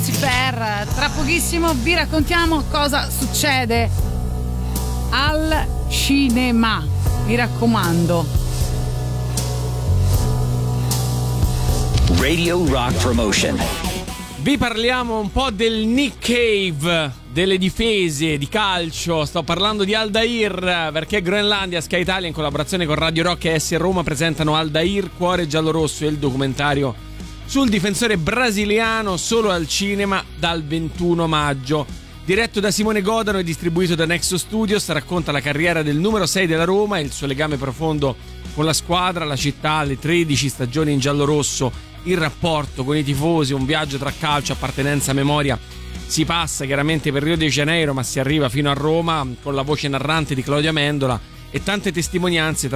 Lucifer. Tra pochissimo vi raccontiamo cosa succede al cinema, mi raccomando. Radio Rock Promotion. Vi parliamo un po' del Nick Cave, delle difese di calcio. Sto parlando di Aldair, perché Groenlandia, Sky Italia in collaborazione con Radio Rock e S Roma presentano Aldair, Cuore giallorosso, il documentario sul difensore brasiliano, solo al cinema dal 21 maggio. Diretto da Simone Godano e distribuito da Nexo Studios, racconta la carriera del numero 6 della Roma e il suo legame profondo con la squadra, la città, le 13 stagioni in giallorosso, il rapporto con i tifosi, un viaggio tra calcio, appartenenza, memoria. Si passa chiaramente per Rio de Janeiro, ma si arriva fino a Roma con la voce narrante di Claudia Mendola e tante testimonianze tra